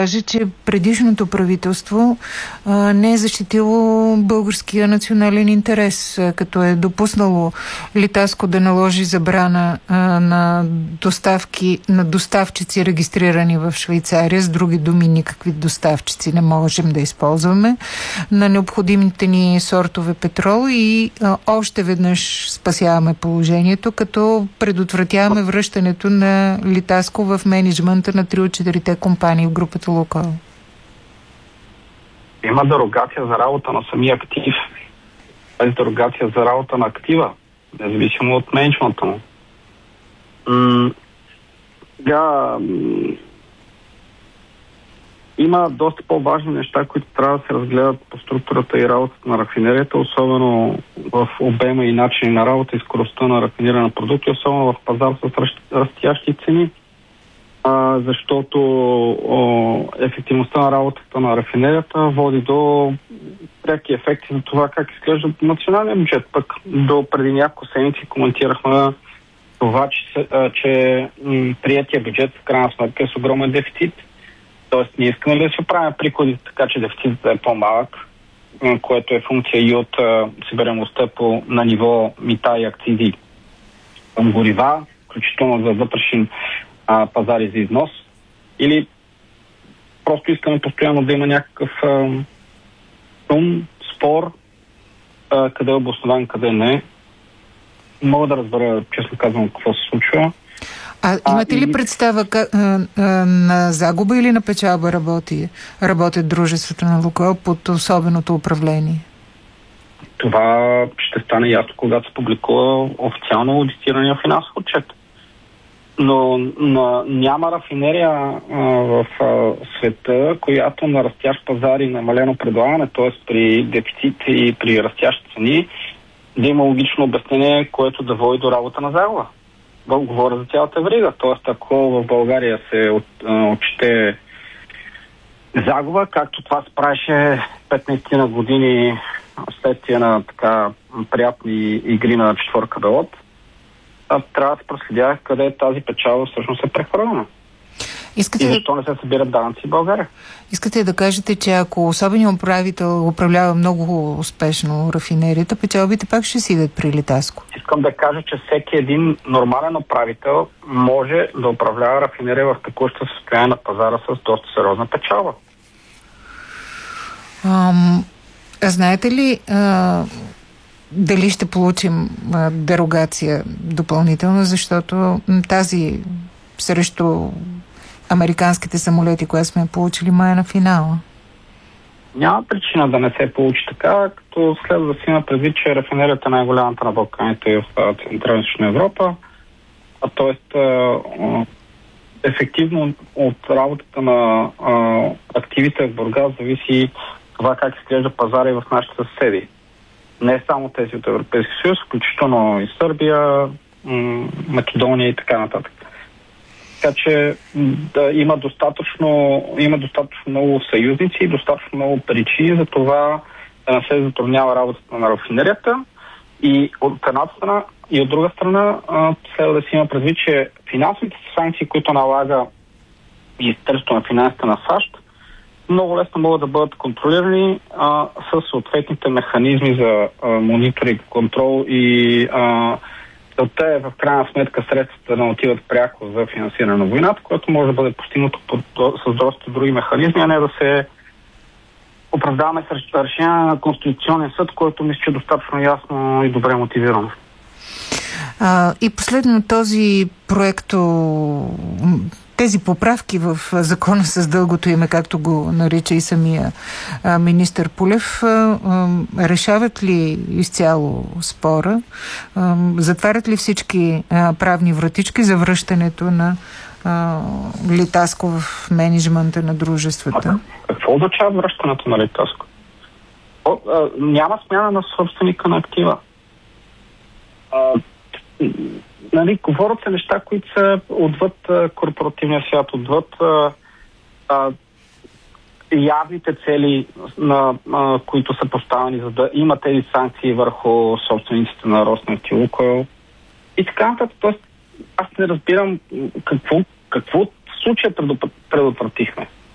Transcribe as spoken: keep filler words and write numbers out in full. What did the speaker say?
каже, че предишното правителство а, не е защитило българския национален интерес, а, като е допуснало Литаско да наложи забрана а, на доставки, на доставчици регистрирани в Швейцария. С други думи, никакви доставчици не можем да използваме на необходимите ни сортове петрол и а, още веднъж спасяваме положението, като предотвратяваме връщането на Литаско в мениджмънта на три от четирите компании в групата Лукойл. Има дерогация за работа на самия актив. Тази дерогация за работа на актива, независимо от мениджмънта му. М- да, м- има доста по-важни неща, които трябва да се разгледат по структурата и работата на рафинерията, особено в обема и начин на работа и скоростта на рафиниране на продукти, особено в пазар с растящи цени, а, защото о, ефективността на работата на рафинерията води до преки ефекти за това как изглежда националния бюджет. Пък до преди няколко седмици коментирахме това, че, а, че м- приятия бюджет в крайна сметка е с огромен дефицит. Тоест, ние искаме да се правим приходите така, че дефицитът е по-малък, което е функция и от а, събираемостта по, на ниво мита и акцизи към горива, включително за вътрешен а, пазари за износ, или просто искаме постоянно да има някакъв шум, спор, а, къде е обоснован, къде не. Мога да разбера, честно казвам, какво се случва. А имате ли представа а, а, на загуба или на печалба работи, работят дружествата на Лукойл под особеното управление? Това ще стане ясно, когато се публикува официално аудитирания финансов отчет. Но, но няма рафинерия а, в а, света, която на растящ пазар и намалено предлагане, т.е. при дефицит и при растящи цени, да има логично обяснение, което да води до работа на загуба. Говоря за цялата верига. Тоест, ако в България се от, отчете загуба, както това се правеше петнайсет на години следствие на така приятни игри на четвърка белот, трябва да се проследя къде тази печалба всъщност е прехвърлена. Искате и защо да... не се събират данъци в България? Искате да кажете, че ако особеният управител управлява много успешно рафинерията, печалбите пак ще си идат при Литаско? Искам да кажа, че всеки един нормален управител може да управлява рафинерия в текущо състояние на пазара с доста сериозна печалба. Ам, а знаете ли а, дали ще получим а, дерогация допълнително, защото тази срещу американските самолети, които сме получили, май на финала? Няма причина да не се получи така, като следва да си има предвид, че рафинерията е най-голямата на Балканите и в Централна и Източна Европа. А т.е. ефективно от работата на а, активите в Бургас зависи това как изглежда пазара и в нашите съседи. Не само тези от Европейския съюз, включително и Сърбия, м- Македония и така нататък. Така че да, има, достатъчно, има достатъчно много съюзници и достатъчно много причини за това да не се затруднява работата на рафинерията. И от едната страна, и от друга страна следва да си има предвид, че финансовите санкции, които налага Министерството на финансите на САЩ, много лесно могат да бъдат контролирани а, с съответните механизми за а, мониторинг, контрол и а, целта е в крайна сметка средствата да отиват пряко за финансиране на войната, което може да бъде постигнато с доста други механизми, а не да се оправдаваме с решение на Конституционен съд, който мисля, че е достатъчно ясно и добре мотивирано. А, и последно този проекто, тези поправки в закона с дългото име, както го нарича и самия а, министър Пулев, а, а, решават ли изцяло спора? А, затварят ли всички а, правни вратички за връщането на а, Литаско в мениджмънта на дружествата? А, какво означава връщането на Литаско? О, а, няма смяна на собственика на актива. А, Нали, говорят се неща, които са отвъд а, корпоративния свят, отвъд а, а, явните цели, на, а, които са поставени, за да има тези санкции върху собствениците на Роснефт и Лукойл. И така нататък. Тоест, аз не разбирам какво, какво в случая предотвратихме.